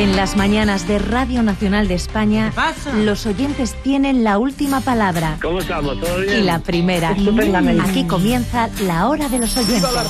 En las mañanas de Radio Nacional de España, los oyentes tienen la última palabra. ¿Cómo estamos? ¿Todo bien? Y la primera. Estupendamente. Aquí comienza la hora de los oyentes.